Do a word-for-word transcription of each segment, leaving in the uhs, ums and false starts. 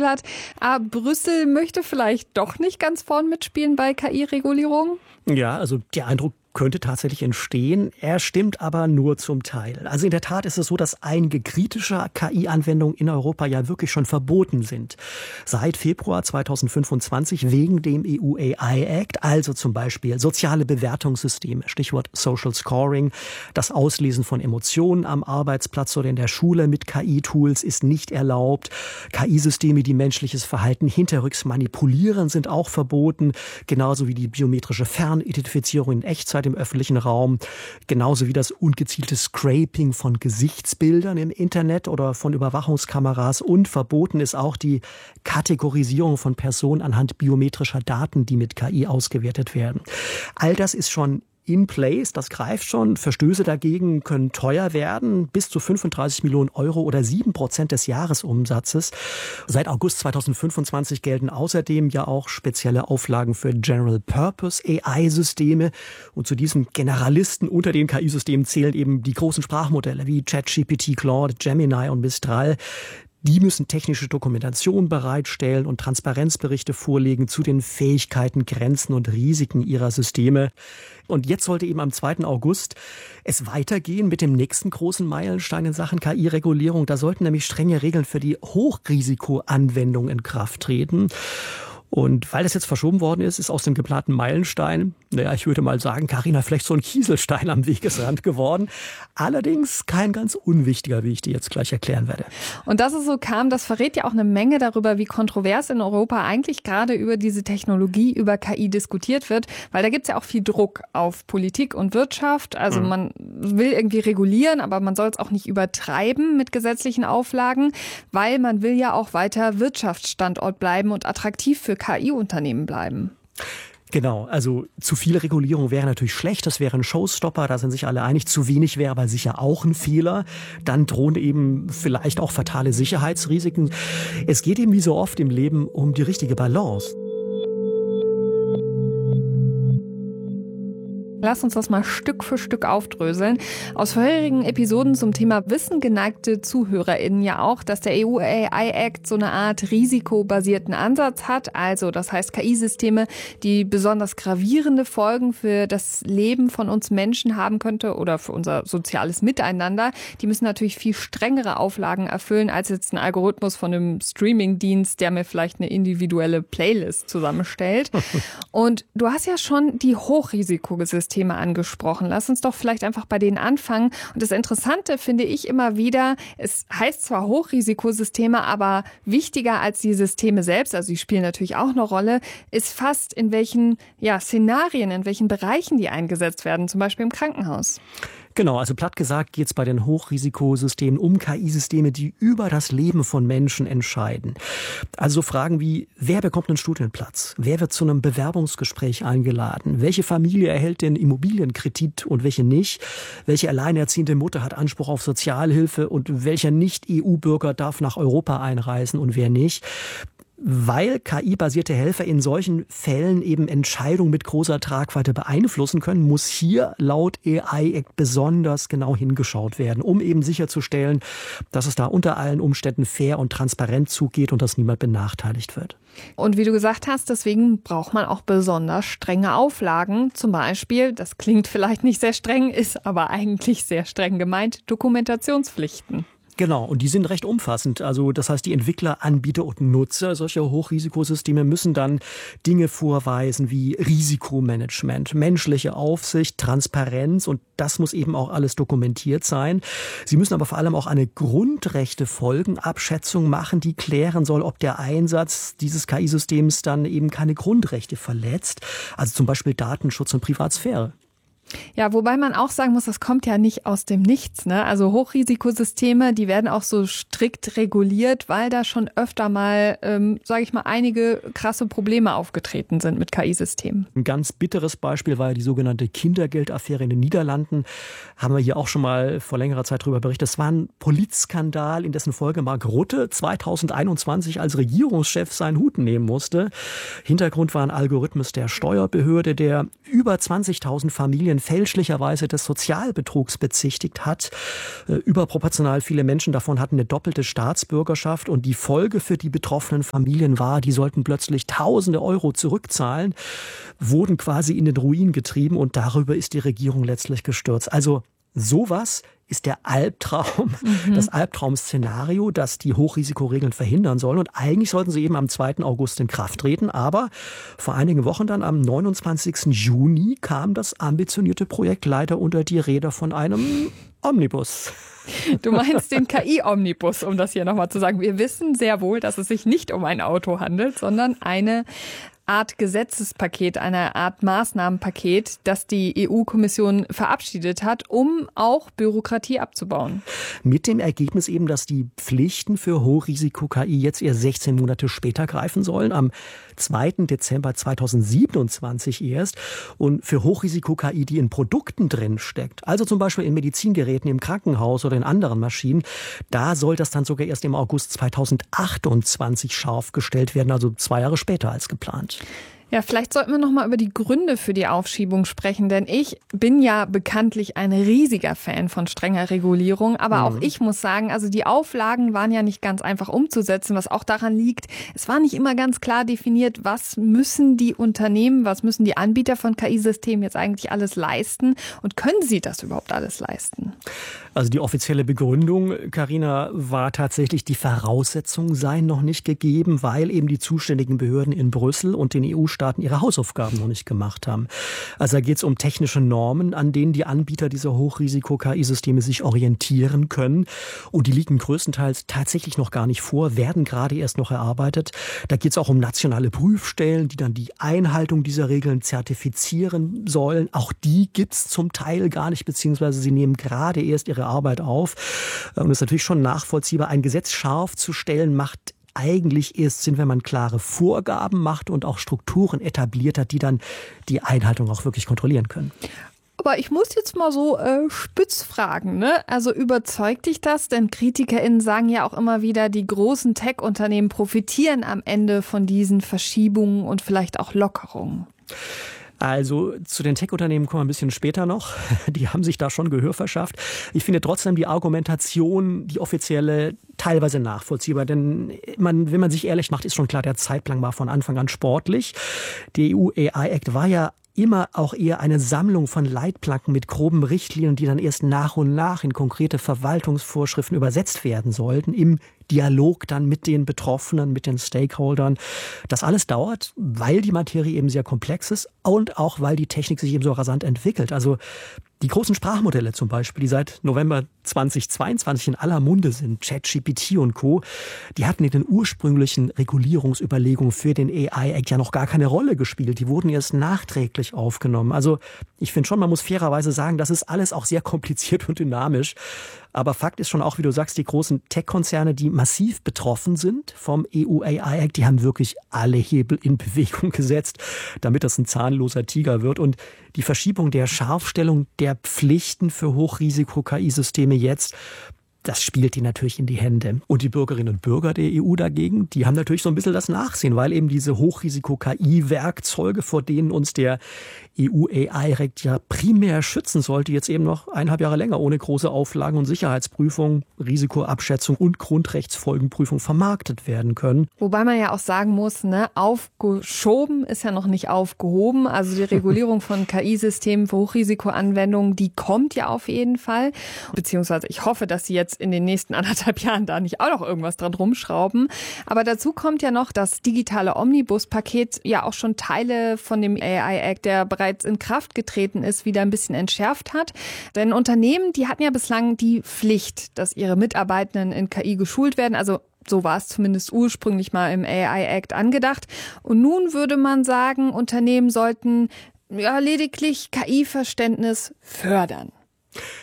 Gefühl hat, ah, Brüssel möchte vielleicht doch nicht ganz vorn mitspielen bei K I-Regulierung? Ja, also der Eindruck könnte tatsächlich entstehen. Er stimmt aber nur zum Teil. Also in der Tat ist es so, dass einige kritische K I-Anwendungen in Europa ja wirklich schon verboten sind. Seit Februar zweitausendfünfundzwanzig wegen dem E U A I Act, also zum Beispiel soziale Bewertungssysteme, Stichwort Social Scoring, das Auslesen von Emotionen am Arbeitsplatz oder in der Schule mit K I-Tools ist nicht erlaubt. K I-Systeme, die menschliches Verhalten hinterrücks manipulieren, sind auch verboten, genauso wie die biometrische Fernidentifizierung in Echtzeit im öffentlichen Raum, genauso wie das ungezielte Scraping von Gesichtsbildern im Internet oder von Überwachungskameras, und verboten ist auch die Kategorisierung von Personen anhand biometrischer Daten, die mit K I ausgewertet werden. All das ist schon in place, das greift schon. Verstöße dagegen können teuer werden, bis zu fünfunddreißig Millionen Euro oder sieben Prozent des Jahresumsatzes. Seit August zweitausendfünfundzwanzig gelten außerdem ja auch spezielle Auflagen für General-Purpose A I-Systeme. Und zu diesen Generalisten unter den K I-Systemen zählen eben die großen Sprachmodelle wie ChatGPT, Claude, Gemini und Mistral. Die müssen technische Dokumentation bereitstellen und Transparenzberichte vorlegen zu den Fähigkeiten, Grenzen und Risiken ihrer Systeme. Und jetzt sollte eben am zweiten August es weitergehen mit dem nächsten großen Meilenstein in Sachen K I-Regulierung. Da sollten nämlich strenge Regeln für die Hochrisikoanwendung in Kraft treten. Und weil das jetzt verschoben worden ist, ist aus dem geplanten Meilenstein, naja, ich würde mal sagen, Carina, vielleicht so ein Kieselstein am Wegesrand geworden. Allerdings kein ganz unwichtiger, wie ich dir jetzt gleich erklären werde. Und dass es so kam, das verrät ja auch eine Menge darüber, wie kontrovers in Europa eigentlich gerade über diese Technologie, über K I diskutiert wird. Weil da gibt es ja auch viel Druck auf Politik und Wirtschaft. Also mhm. man will irgendwie regulieren, aber man soll es auch nicht übertreiben mit gesetzlichen Auflagen, weil man will ja auch weiter Wirtschaftsstandort bleiben und attraktiv für K I-Unternehmen bleiben. Genau, also zu viel Regulierung wäre natürlich schlecht, das wäre ein Showstopper, da sind sich alle einig. Zu wenig wäre aber sicher auch ein Fehler. Dann drohen eben vielleicht auch fatale Sicherheitsrisiken. Es geht eben wie so oft im Leben um die richtige Balance. Lass uns das mal Stück für Stück aufdröseln. Aus vorherigen Episoden zum Thema Wissen geneigte ZuhörerInnen ja auch, dass der E U A I Act so eine Art risikobasierten Ansatz hat. Also das heißt K I-Systeme, die besonders gravierende Folgen für das Leben von uns Menschen haben könnte oder für unser soziales Miteinander. Die müssen natürlich viel strengere Auflagen erfüllen als jetzt ein Algorithmus von einem Streamingdienst, der mir vielleicht eine individuelle Playlist zusammenstellt. Und du hast ja schon die Hochrisikosysteme Thema angesprochen. Lass uns doch vielleicht einfach bei denen anfangen. Und das Interessante finde ich immer wieder, es heißt zwar Hochrisikosysteme, aber wichtiger als die Systeme selbst, also die spielen natürlich auch eine Rolle, ist fast in welchen ja, Szenarien, in welchen Bereichen die eingesetzt werden, zum Beispiel im Krankenhaus. Genau, also platt gesagt geht es bei den Hochrisikosystemen um K I-Systeme, die über das Leben von Menschen entscheiden. Also Fragen wie, wer bekommt einen Studienplatz? Wer wird zu einem Bewerbungsgespräch eingeladen? Welche Familie erhält den Immobilienkredit und welche nicht? Welche alleinerziehende Mutter hat Anspruch auf Sozialhilfe und welcher Nicht-E U-Bürger darf nach Europa einreisen und wer nicht? Weil K I-basierte Helfer in solchen Fällen eben Entscheidungen mit großer Tragweite beeinflussen können, muss hier laut A I Act besonders genau hingeschaut werden, um eben sicherzustellen, dass es da unter allen Umständen fair und transparent zugeht und dass niemand benachteiligt wird. Und wie du gesagt hast, deswegen braucht man auch besonders strenge Auflagen. Zum Beispiel, das klingt vielleicht nicht sehr streng, ist aber eigentlich sehr streng gemeint, Dokumentationspflichten. Genau, und die sind recht umfassend. Also das heißt, die Entwickler, Anbieter und Nutzer solcher Hochrisikosysteme müssen dann Dinge vorweisen wie Risikomanagement, menschliche Aufsicht, Transparenz, und das muss eben auch alles dokumentiert sein. Sie müssen aber vor allem auch eine Grundrechtefolgenabschätzung machen, die klären soll, ob der Einsatz dieses K I-Systems dann eben keine Grundrechte verletzt, also zum Beispiel Datenschutz und Privatsphäre. Ja, wobei man auch sagen muss, das kommt ja nicht aus dem Nichts, ne? Also Hochrisikosysteme, die werden auch so strikt reguliert, weil da schon öfter mal, ähm, sage ich mal, einige krasse Probleme aufgetreten sind mit K I-Systemen. Ein ganz bitteres Beispiel war ja die sogenannte Kindergeldaffäre in den Niederlanden. Haben wir hier auch schon mal vor längerer Zeit darüber berichtet. Das war ein Polizskandal, in dessen Folge Mark Rutte zweitausendeinundzwanzig als Regierungschef seinen Hut nehmen musste. Hintergrund war ein Algorithmus der Steuerbehörde, der über zwanzigtausend Familien Großbritannien fälschlicherweise des Sozialbetrugs bezichtigt hat. Überproportional viele Menschen davon hatten eine doppelte Staatsbürgerschaft und die Folge für die betroffenen Familien war, die sollten plötzlich Tausende Euro zurückzahlen, wurden quasi in den Ruin getrieben und darüber ist die Regierung letztlich gestürzt. Also sowas ist der Albtraum, mhm. das Albtraum-Szenario, das die Hochrisikoregeln verhindern sollen. Und eigentlich sollten sie eben am zweiten August in Kraft treten. Aber vor einigen Wochen dann am neunundzwanzigsten Juni kam das ambitionierte Projekt leider unter die Räder von einem Omnibus. Du meinst den K I-Omnibus, um das hier nochmal zu sagen. Wir wissen sehr wohl, dass es sich nicht um ein Auto handelt, sondern eine Art Gesetzespaket, eine Art Maßnahmenpaket, das die E U-Kommission verabschiedet hat, um auch Bürokratie abzubauen. Mit dem Ergebnis eben, dass die Pflichten für Hochrisiko-K I jetzt eher sechzehn Monate später greifen sollen, am zweiten Dezember zweitausendsiebenundzwanzig erst. Und für Hochrisiko-K I, die in Produkten drin steckt, also zum Beispiel in Medizingeräten im Krankenhaus oder in anderen Maschinen, da soll das dann sogar erst im August zweitausendachtundzwanzig scharf gestellt werden, also zwei Jahre später als geplant. Ja, vielleicht sollten wir noch mal über die Gründe für die Aufschiebung sprechen, denn ich bin ja bekanntlich ein riesiger Fan von strenger Regulierung, aber mhm. auch ich muss sagen, also die Auflagen waren ja nicht ganz einfach umzusetzen, was auch daran liegt, es war nicht immer ganz klar definiert, was müssen die Unternehmen, was müssen die Anbieter von K I-Systemen jetzt eigentlich alles leisten und können sie das überhaupt alles leisten? Also die offizielle Begründung, Carina, war tatsächlich, die Voraussetzungen seien noch nicht gegeben, weil eben die zuständigen Behörden in Brüssel und den E U-Staaten ihre Hausaufgaben noch nicht gemacht haben. Also da geht es um technische Normen, an denen die Anbieter dieser Hochrisiko-K I-Systeme sich orientieren können. Und die liegen größtenteils tatsächlich noch gar nicht vor, werden gerade erst noch erarbeitet. Da geht es auch um nationale Prüfstellen, die dann die Einhaltung dieser Regeln zertifizieren sollen. Auch die gibt es zum Teil gar nicht, beziehungsweise sie nehmen gerade erst ihre Arbeit auf. Und es ist natürlich schon nachvollziehbar, ein Gesetz scharf zu stellen, macht eigentlich erst Sinn, wenn man klare Vorgaben macht und auch Strukturen etabliert hat, die dann die Einhaltung auch wirklich kontrollieren können. Aber ich muss jetzt mal so äh, spitz fragen, ne? Also überzeugt dich das? Denn KritikerInnen sagen ja auch immer wieder, die großen Tech-Unternehmen profitieren am Ende von diesen Verschiebungen und vielleicht auch Lockerungen. Also zu den Tech-Unternehmen kommen wir ein bisschen später noch. Die haben sich da schon Gehör verschafft. Ich finde trotzdem die Argumentation, die offizielle, teilweise nachvollziehbar. Denn man, wenn man sich ehrlich macht, ist schon klar, der Zeitplan war von Anfang an sportlich. Der E U A I Act war ja immer auch eher eine Sammlung von Leitplanken mit groben Richtlinien, die dann erst nach und nach in konkrete Verwaltungsvorschriften übersetzt werden sollten, im Dialog dann mit den Betroffenen, mit den Stakeholdern. Das alles dauert, weil die Materie eben sehr komplex ist und auch, weil die Technik sich eben so rasant entwickelt. Also die großen Sprachmodelle zum Beispiel, die seit November zweitausendzweiundzwanzig in aller Munde sind, ChatGPT und Co., die hatten in den ursprünglichen Regulierungsüberlegungen für den A I Act ja noch gar keine Rolle gespielt. Die wurden erst nachträglich aufgenommen. Also ich finde schon, man muss fairerweise sagen, das ist alles auch sehr kompliziert und dynamisch. Aber Fakt ist schon auch, wie du sagst, die großen Tech-Konzerne, die massiv betroffen sind vom E U A I Act, die haben wirklich alle Hebel in Bewegung gesetzt, damit das ein zahnloser Tiger wird. Und die Verschiebung der Scharfstellung der Pflichten für Hochrisiko-K I-Systeme jetzt, das spielt die natürlich in die Hände. Und die Bürgerinnen und Bürger der E U dagegen, die haben natürlich so ein bisschen das Nachsehen, weil eben diese Hochrisiko-K I-Werkzeuge, vor denen uns der E U A I Act ja primär schützen sollte, jetzt eben noch eineinhalb Jahre länger ohne große Auflagen und Sicherheitsprüfung, Risikoabschätzung und Grundrechtsfolgenprüfung vermarktet werden können. Wobei man ja auch sagen muss, ne, aufgeschoben ist ja noch nicht aufgehoben. Also die Regulierung von K I-Systemen für Hochrisikoanwendungen, die kommt ja auf jeden Fall. Beziehungsweise ich hoffe, dass sie jetzt in den nächsten anderthalb Jahren da nicht auch noch irgendwas dran rumschrauben. Aber dazu kommt ja noch das digitale Omnibus-Paket, ja auch schon Teile von dem A I Act, der bereits in Kraft getreten ist, wieder ein bisschen entschärft hat. Denn Unternehmen, die hatten ja bislang die Pflicht, dass ihre Mitarbeitenden in K I geschult werden. Also so war es zumindest ursprünglich mal im A I Act angedacht. Und nun würde man sagen, Unternehmen sollten ja lediglich K I-Verständnis fördern.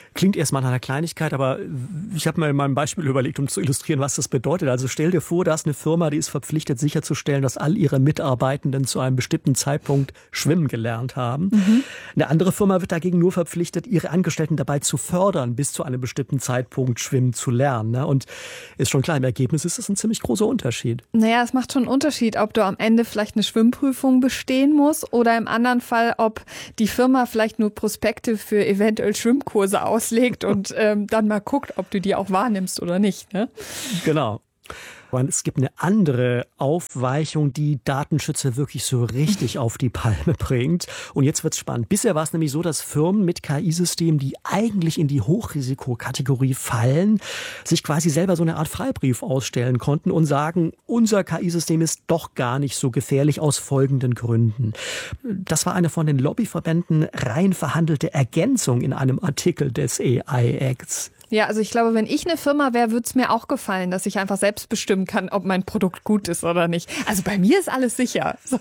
Klingt erstmal nach einer Kleinigkeit, aber ich habe mir mal ein Beispiel überlegt, um zu illustrieren, was das bedeutet. Also stell dir vor, da ist eine Firma, die ist verpflichtet sicherzustellen, dass all ihre Mitarbeitenden zu einem bestimmten Zeitpunkt schwimmen gelernt haben. Mhm. Eine andere Firma wird dagegen nur verpflichtet, ihre Angestellten dabei zu fördern, bis zu einem bestimmten Zeitpunkt schwimmen zu lernen. Und ist schon klar, im Ergebnis ist das ein ziemlich großer Unterschied. Naja, es macht schon einen Unterschied, ob du am Ende vielleicht eine Schwimmprüfung bestehen musst oder im anderen Fall, ob die Firma vielleicht nur Prospekte für eventuell Schwimmkurse auslegt und ähm, dann mal guckt, ob du die auch wahrnimmst oder nicht. Ne? Genau. Und es gibt eine andere Aufweichung, die Datenschützer wirklich so richtig auf die Palme bringt. Und jetzt wird's spannend. Bisher war es nämlich so, dass Firmen mit K I-Systemen, die eigentlich in die Hochrisikokategorie fallen, sich quasi selber so eine Art Freibrief ausstellen konnten und sagen, unser K I-System ist doch gar nicht so gefährlich aus folgenden Gründen. Das war eine von den Lobbyverbänden rein verhandelte Ergänzung in einem Artikel des A I-Acts. Ja, also ich glaube, wenn ich eine Firma wäre, würde es mir auch gefallen, dass ich einfach selbst bestimmen kann, ob mein Produkt gut ist oder nicht. Also bei mir ist alles sicher. So.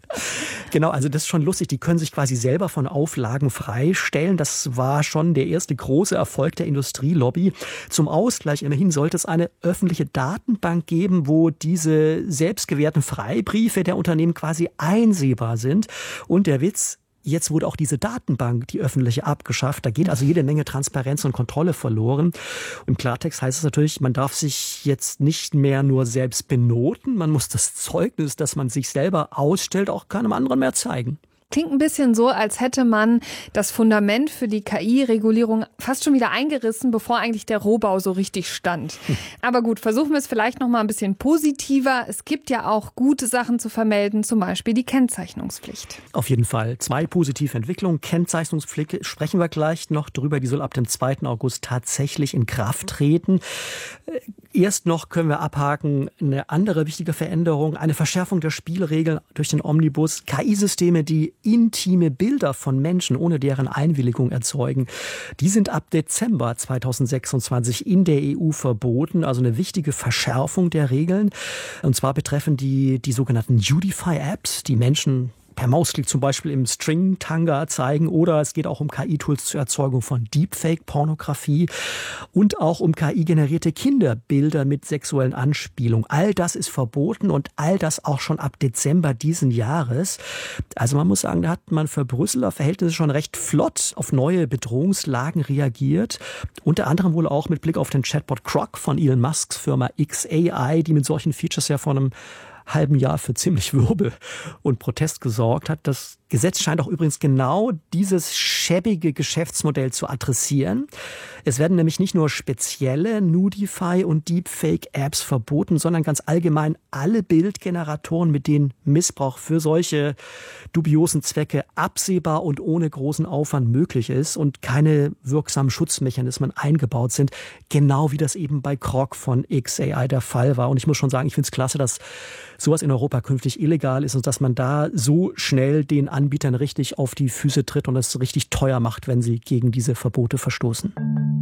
Genau, also das ist schon lustig. Die können sich quasi selber von Auflagen freistellen. Das war schon der erste große Erfolg der Industrielobby. Zum Ausgleich immerhin sollte es eine öffentliche Datenbank geben, wo diese selbstgewährten Freibriefe der Unternehmen quasi einsehbar sind. Und der Witz: Jetzt wurde auch diese Datenbank, die öffentliche, abgeschafft. Da geht also jede Menge Transparenz und Kontrolle verloren. Im Klartext heißt es natürlich, man darf sich jetzt nicht mehr nur selbst benoten. Man muss das Zeugnis, das man sich selber ausstellt, auch keinem anderen mehr zeigen. Klingt ein bisschen so, als hätte man das Fundament für die K I-Regulierung fast schon wieder eingerissen, bevor eigentlich der Rohbau so richtig stand. Hm. Aber gut, versuchen wir es vielleicht noch mal ein bisschen positiver. Es gibt ja auch gute Sachen zu vermelden, zum Beispiel die Kennzeichnungspflicht. Auf jeden Fall. Zwei positive Entwicklungen. Kennzeichnungspflicht sprechen wir gleich noch drüber. Die soll ab dem zweiten August tatsächlich in Kraft treten. Erst noch können wir abhaken eine andere wichtige Veränderung, eine Verschärfung der Spielregeln durch den Omnibus. K I-Systeme, die intime Bilder von Menschen ohne deren Einwilligung erzeugen, die sind ab Dezember zweitausendsechsundzwanzig in der E U verboten. Also eine wichtige Verschärfung der Regeln. Und zwar betreffen die die sogenannten Udify-Apps, die Menschen per Mausklick zum Beispiel im String-Tanga zeigen, oder es geht auch um K I-Tools zur Erzeugung von Deepfake-Pornografie und auch um K I-generierte Kinderbilder mit sexuellen Anspielungen. All das ist verboten und all das auch schon ab Dezember diesen Jahres. Also man muss sagen, da hat man für Brüsseler Verhältnisse schon recht flott auf neue Bedrohungslagen reagiert. Unter anderem wohl auch mit Blick auf den Chatbot Grok von Elon Musks Firma X A I, die mit solchen Features ja vor einem halben Jahr für ziemlich Wirbel und Protest gesorgt hat. Das Gesetz scheint auch übrigens genau dieses schäbige Geschäftsmodell zu adressieren. Es werden nämlich nicht nur spezielle Nudify- und Deepfake-Apps verboten, sondern ganz allgemein alle Bildgeneratoren, mit denen Missbrauch für solche dubiosen Zwecke absehbar und ohne großen Aufwand möglich ist und keine wirksamen Schutzmechanismen eingebaut sind, genau wie das eben bei Grok von X A I der Fall war. Und ich muss schon sagen, ich finde es klasse, dass sowas in Europa künftig illegal ist und dass man da so schnell den Anbietern richtig auf die Füße tritt und es richtig teuer macht, wenn sie gegen diese Verbote verstoßen.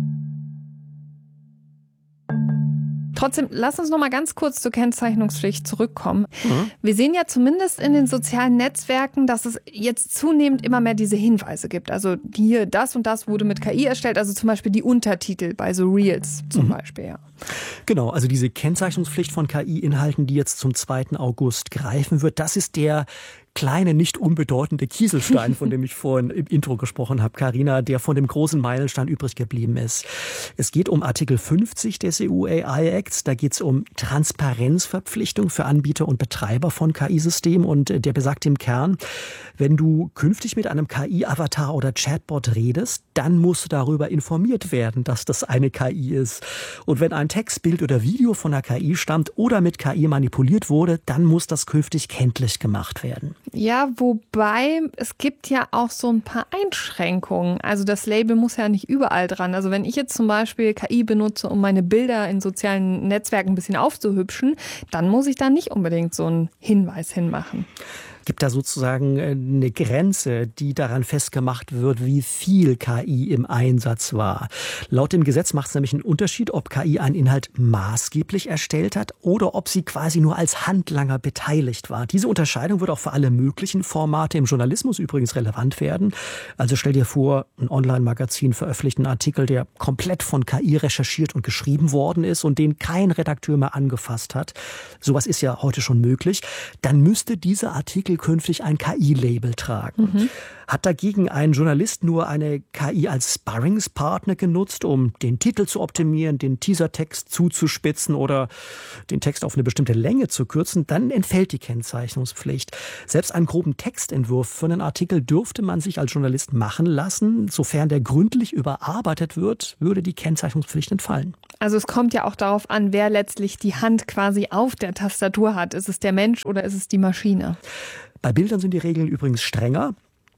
Trotzdem, lass uns noch mal ganz kurz zur Kennzeichnungspflicht zurückkommen. Mhm. Wir sehen ja zumindest in den sozialen Netzwerken, dass es jetzt zunehmend immer mehr diese Hinweise gibt. Also hier, das und das wurde mit K I erstellt, also zum Beispiel die Untertitel bei so Reels zum mhm. Beispiel, ja. Genau, also diese Kennzeichnungspflicht von K I-Inhalten, die jetzt zum zweiten August greifen wird, das ist der kleine, nicht unbedeutende Kieselstein, von dem ich vorhin im Intro gesprochen habe, Carina, der von dem großen Meilenstein übrig geblieben ist. Es geht um Artikel fünfzig des E U A I-Acts. Da geht es um Transparenzverpflichtung für Anbieter und Betreiber von K I-Systemen. Und der besagt im Kern, wenn du künftig mit einem K I-Avatar oder Chatbot redest, dann musst du darüber informiert werden, dass das eine K I ist. Und wenn ein Text, Bild oder Video von einer K I stammt oder mit K I manipuliert wurde, dann muss das künftig kenntlich gemacht werden. Ja, wobei es gibt ja auch so ein paar Einschränkungen. Also das Label muss ja nicht überall dran. Also wenn ich jetzt zum Beispiel K I benutze, um meine Bilder in sozialen Netzwerken ein bisschen aufzuhübschen, dann muss ich da nicht unbedingt so einen Hinweis hinmachen. gibt da sozusagen eine Grenze, die daran festgemacht wird, wie viel K I im Einsatz war. Laut dem Gesetz macht es nämlich einen Unterschied, ob K I einen Inhalt maßgeblich erstellt hat oder ob sie quasi nur als Handlanger beteiligt war. Diese Unterscheidung wird auch für alle möglichen Formate im Journalismus übrigens relevant werden. Also stell dir vor, ein Online-Magazin veröffentlicht einen Artikel, der komplett von K I recherchiert und geschrieben worden ist und den kein Redakteur mehr angefasst hat. Sowas ist ja heute schon möglich. Dann müsste dieser Artikel künftig ein K I-Label tragen. Mhm. Hat dagegen ein Journalist nur eine K I als Sparringspartner genutzt, um den Titel zu optimieren, den Teasertext zuzuspitzen oder den Text auf eine bestimmte Länge zu kürzen, dann entfällt die Kennzeichnungspflicht. Selbst einen groben Textentwurf für einen Artikel dürfte man sich als Journalist machen lassen. Sofern der gründlich überarbeitet wird, würde die Kennzeichnungspflicht entfallen. Also es kommt ja auch darauf an, wer letztlich die Hand quasi auf der Tastatur hat. Ist es der Mensch oder ist es die Maschine? Bei Bildern sind die Regeln übrigens strenger.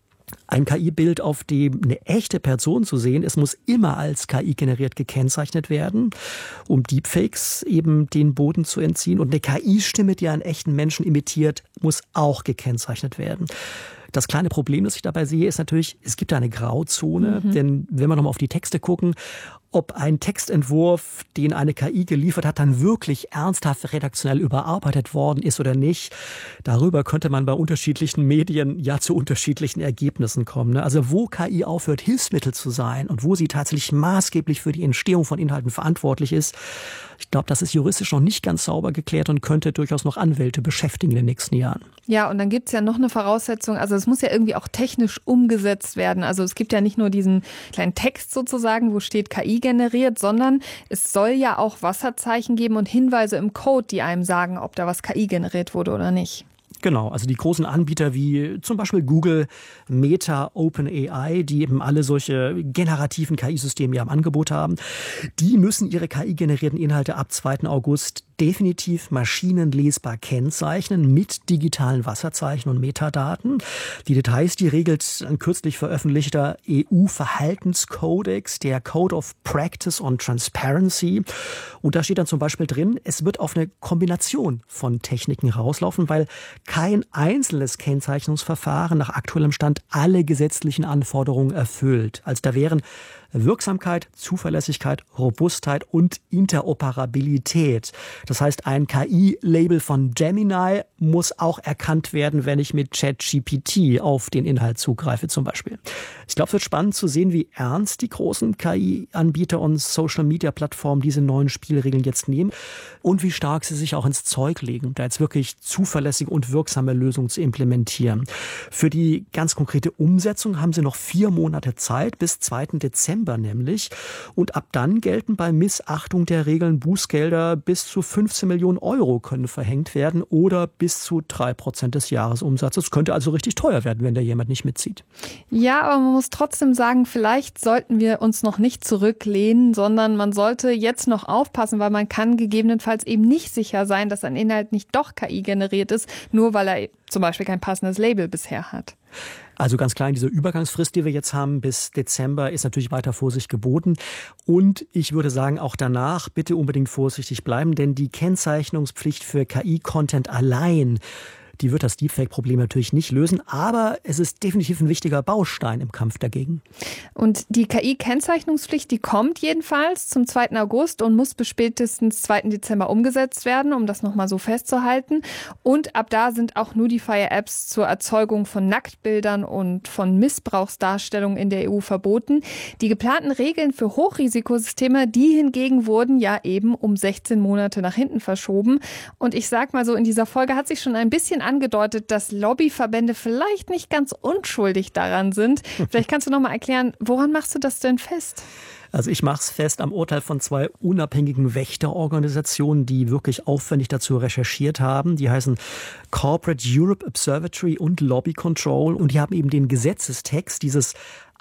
Ein K I-Bild, auf dem eine echte Person zu sehen ist, muss immer als K I generiert gekennzeichnet werden, um Deepfakes eben den Boden zu entziehen. Und eine K I-Stimme, die einen echten Menschen imitiert, muss auch gekennzeichnet werden. Das kleine Problem, das ich dabei sehe, ist natürlich, es gibt da eine Grauzone. Mhm. Denn wenn wir nochmal auf die Texte gucken, ob ein Textentwurf, den eine K I geliefert hat, dann wirklich ernsthaft redaktionell überarbeitet worden ist oder nicht. Darüber könnte man bei unterschiedlichen Medien ja zu unterschiedlichen Ergebnissen kommen. Also wo K I aufhört, Hilfsmittel zu sein und wo sie tatsächlich maßgeblich für die Entstehung von Inhalten verantwortlich ist, ich glaube, das ist juristisch noch nicht ganz sauber geklärt und könnte durchaus noch Anwälte beschäftigen in den nächsten Jahren. Ja, und dann gibt es ja noch eine Voraussetzung, also es muss ja irgendwie auch technisch umgesetzt werden. Also es gibt ja nicht nur diesen kleinen Text sozusagen, wo steht K I generiert, sondern es soll ja auch Wasserzeichen geben und Hinweise im Code, die einem sagen, ob da was K I generiert wurde oder nicht. Genau, also die großen Anbieter wie zum Beispiel Google, Meta, OpenAI, die eben alle solche generativen K I-Systeme ja im Angebot haben, die müssen ihre K I-generierten Inhalte ab zweiten August definitiv maschinenlesbar kennzeichnen mit digitalen Wasserzeichen und Metadaten. Die Details, die regelt ein kürzlich veröffentlichter E U-Verhaltenskodex, der Code of Practice on Transparency. Und da steht dann zum Beispiel drin, es wird auf eine Kombination von Techniken rauslaufen, weil kein einzelnes Kennzeichnungsverfahren nach aktuellem Stand alle gesetzlichen Anforderungen erfüllt. Also da wären Wirksamkeit, Zuverlässigkeit, Robustheit und Interoperabilität. Das heißt, ein K I-Label von Gemini muss auch erkannt werden, wenn ich mit ChatGPT auf den Inhalt zugreife zum Beispiel. Ich glaube, es wird spannend zu sehen, wie ernst die großen K I-Anbieter und Social-Media-Plattformen diese neuen Spielregeln jetzt nehmen und wie stark sie sich auch ins Zeug legen, da jetzt wirklich zuverlässige und wirksame Lösungen zu implementieren. Für die ganz konkrete Umsetzung haben sie noch vier Monate Zeit, bis zweiten Dezember nämlich. Und ab dann gelten bei Missachtung der Regeln Bußgelder bis zu fünfzehn Millionen Euro können verhängt werden oder bis zu drei Prozent des Jahresumsatzes. Könnte also richtig teuer werden, wenn da jemand nicht mitzieht. Ja, aber man muss trotzdem sagen, vielleicht sollten wir uns noch nicht zurücklehnen, sondern man sollte jetzt noch aufpassen, weil man kann gegebenenfalls eben nicht sicher sein, dass ein Inhalt nicht doch K I generiert ist, nur weil er zum Beispiel kein passendes Label bisher hat. Also ganz klar, diese Übergangsfrist, die wir jetzt haben bis Dezember, ist natürlich weiter Vorsicht geboten. Und ich würde sagen, auch danach bitte unbedingt vorsichtig bleiben, denn die Kennzeichnungspflicht für K I-Content allein, die wird das Deepfake-Problem natürlich nicht lösen, aber es ist definitiv ein wichtiger Baustein im Kampf dagegen. Und die K I-Kennzeichnungspflicht, die kommt jedenfalls zum zweiten August und muss bis spätestens zweiten Dezember umgesetzt werden, um das nochmal so festzuhalten. Und ab da sind auch Notifier-Apps zur Erzeugung von Nacktbildern und von Missbrauchsdarstellungen in der E U verboten. Die geplanten Regeln für Hochrisikosysteme, die hingegen wurden ja eben um sechzehn Monate nach hinten verschoben. Und ich sag mal so, in dieser Folge hat sich schon ein bisschen angedeutet, dass Lobbyverbände vielleicht nicht ganz unschuldig daran sind. Vielleicht kannst du noch mal erklären, woran machst du das denn fest? Also ich mache es fest am Urteil von zwei unabhängigen Wächterorganisationen, die wirklich aufwendig dazu recherchiert haben. Die heißen Corporate Europe Observatory und Lobby Control und die haben eben den Gesetzestext dieses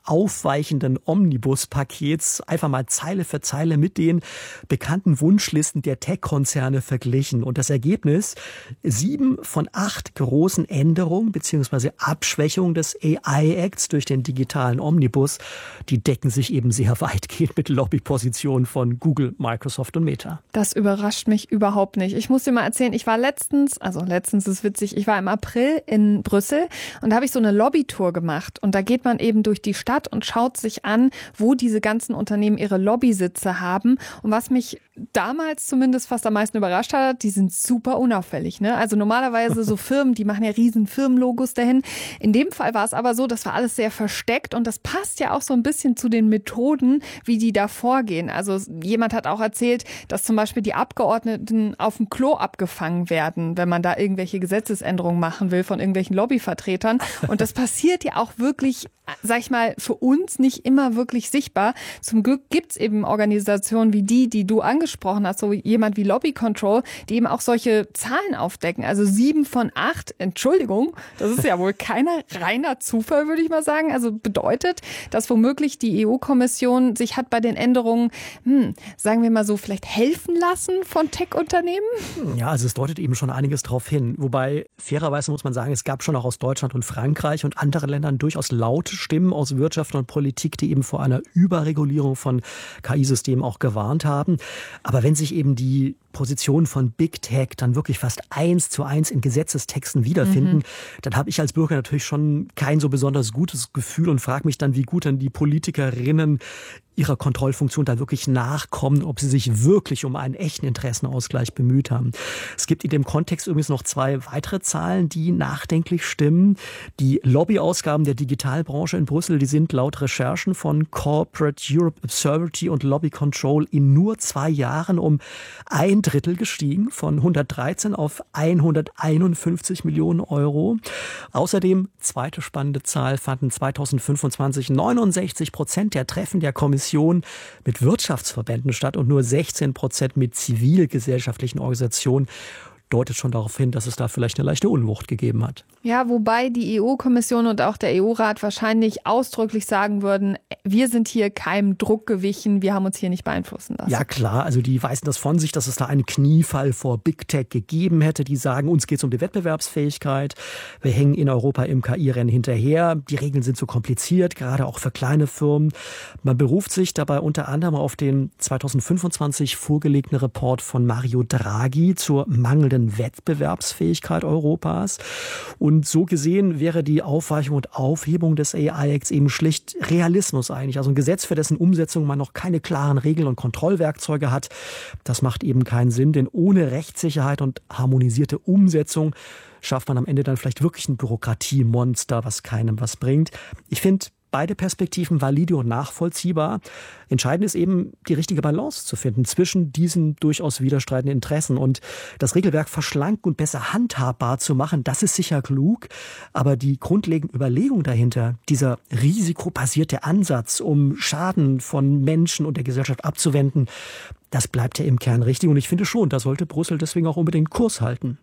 aufweichenden Omnibus-Pakets einfach mal Zeile für Zeile mit den bekannten Wunschlisten der Tech-Konzerne verglichen. Und das Ergebnis, sieben von acht großen Änderungen bzw. Abschwächungen des A I-Acts durch den digitalen Omnibus, die decken sich eben sehr weitgehend mit Lobbypositionen von Google, Microsoft und Meta. Das überrascht mich überhaupt nicht. Ich muss dir mal erzählen, ich war letztens, also letztens ist witzig, ich war im April in Brüssel und da habe ich so eine Lobbytour gemacht. Und da geht man eben durch die Stadt und schaut sich an, wo diese ganzen Unternehmen ihre Lobbysitze haben. Und was mich damals zumindest fast am meisten überrascht hat, die sind super unauffällig. Ne? Also normalerweise so Firmen, die machen ja riesen Firmenlogos dahin. In dem Fall war es aber so, das war alles sehr versteckt und das passt ja auch so ein bisschen zu den Methoden, wie die da vorgehen. Also jemand hat auch erzählt, dass zum Beispiel die Abgeordneten auf dem Klo abgefangen werden, wenn man da irgendwelche Gesetzesänderungen machen will von irgendwelchen Lobbyvertretern. Und das passiert ja auch wirklich, sag ich mal, für uns nicht immer wirklich sichtbar. Zum Glück gibt's eben Organisationen wie die, die du angesprochen hast, so jemand wie Lobby Control, die eben auch solche Zahlen aufdecken. Also sieben von acht, Entschuldigung, das ist ja wohl kein reiner Zufall, würde ich mal sagen. Also bedeutet, dass womöglich die E U-Kommission sich hat bei den Änderungen, hm, sagen wir mal so, vielleicht helfen lassen von Tech-Unternehmen? Ja, also es deutet eben schon einiges drauf hin. Wobei, fairerweise muss man sagen, es gab schon auch aus Deutschland und Frankreich und anderen Ländern durchaus laute Stimmen aus Wirtschaft und Politik, die eben vor einer Überregulierung von K I-Systemen auch gewarnt haben. Aber wenn sich eben die Positionen von Big Tech dann wirklich fast eins zu eins in Gesetzestexten wiederfinden, mhm. dann habe ich als Bürger natürlich schon kein so besonders gutes Gefühl und frage mich dann, wie gut dann die Politikerinnen ihrer Kontrollfunktion da wirklich nachkommen, ob sie sich wirklich um einen echten Interessenausgleich bemüht haben. Es gibt in dem Kontext übrigens noch zwei weitere Zahlen, die nachdenklich stimmen. Die Lobbyausgaben der Digitalbranche in Brüssel, die sind laut Recherchen von Corporate Europe Observatory und Lobby Control in nur zwei Jahren um ein Drittel gestiegen, von hundertdreizehn auf hunderteinundfünfzig Millionen Euro. Außerdem, zweite spannende Zahl, fanden zweitausendfünfundzwanzig neunundsechzig Prozent der Treffen der Kommission mit Wirtschaftsverbänden statt und nur sechzehn Prozent mit zivilgesellschaftlichen Organisationen. Deutet schon darauf hin, dass es da vielleicht eine leichte Unwucht gegeben hat. Ja, wobei die E U-Kommission und auch der E U-Rat wahrscheinlich ausdrücklich sagen würden, wir sind hier keinem Druck gewichen, wir haben uns hier nicht beeinflussen lassen. Ja klar, also die weisen das von sich, dass es da einen Kniefall vor Big Tech gegeben hätte. Die sagen, uns geht es um die Wettbewerbsfähigkeit, wir hängen in Europa im K I-Rennen hinterher, die Regeln sind zu kompliziert, gerade auch für kleine Firmen. Man beruft sich dabei unter anderem auf den zweitausendfünfundzwanzig vorgelegten Report von Mario Draghi zur mangelnden Wettbewerbsfähigkeit Europas. Und so gesehen wäre die Aufweichung und Aufhebung des A I-Acts eben schlicht Realismus eigentlich. Also ein Gesetz, für dessen Umsetzung man noch keine klaren Regeln und Kontrollwerkzeuge hat. Das macht eben keinen Sinn, denn ohne Rechtssicherheit und harmonisierte Umsetzung schafft man am Ende dann vielleicht wirklich ein Bürokratiemonster, was keinem was bringt. Ich finde beide Perspektiven valide und nachvollziehbar. Entscheidend ist eben, die richtige Balance zu finden zwischen diesen durchaus widerstreitenden Interessen und das Regelwerk verschlanken und besser handhabbar zu machen. Das ist sicher klug, aber die grundlegende Überlegung dahinter, dieser risikobasierte Ansatz, um Schaden von Menschen und der Gesellschaft abzuwenden, das bleibt ja im Kern richtig und ich finde schon, da sollte Brüssel deswegen auch unbedingt Kurs halten.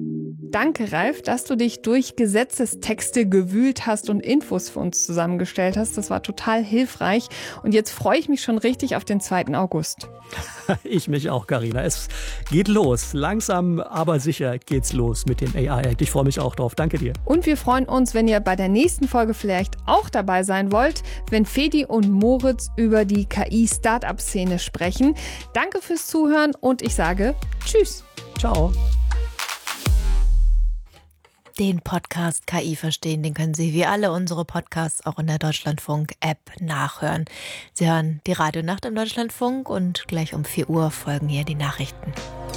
Danke, Ralf, dass du dich durch Gesetzestexte gewühlt hast und Infos für uns zusammengestellt hast. Das war total hilfreich. Und jetzt freue ich mich schon richtig auf den zweiten August. Ich mich auch, Carina. Es geht los. Langsam, aber sicher geht's los mit dem A I-Act. Ich freue mich auch drauf. Danke dir. Und wir freuen uns, wenn ihr bei der nächsten Folge vielleicht auch dabei sein wollt, wenn Fedi und Moritz über die K I-Startup-Szene sprechen. Danke fürs Zuhören und ich sage Tschüss. Ciao. Den Podcast K I verstehen, den können Sie wie alle unsere Podcasts auch in der Deutschlandfunk-App nachhören. Sie hören die Radionacht im Deutschlandfunk und gleich um vier Uhr folgen hier die Nachrichten.